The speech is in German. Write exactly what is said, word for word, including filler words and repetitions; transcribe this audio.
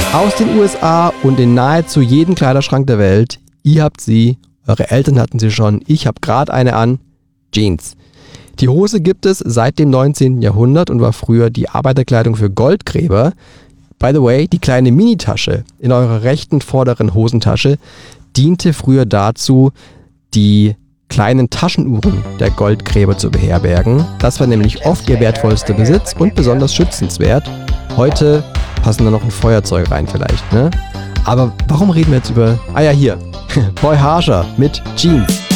Aus den U S A und in nahezu jeden Kleiderschrank der Welt. Ihr habt sie, eure Eltern hatten sie schon, ich habe gerade eine an. Jeans. Die Hose gibt es seit dem neunzehnten Jahrhundert und war früher die Arbeiterkleidung für Goldgräber. By the way, die kleine Minitasche in eurer rechten vorderen Hosentasche diente früher dazu, die kleinen Taschenuhren der Goldgräber zu beherbergen. Das war nämlich oft ihr wertvollster Besitz und besonders schützenswert. Heute passen da noch ein Feuerzeug rein vielleicht, ne? Aber warum reden wir jetzt über... Ah ja, hier. Boy Harsher mit Jeans.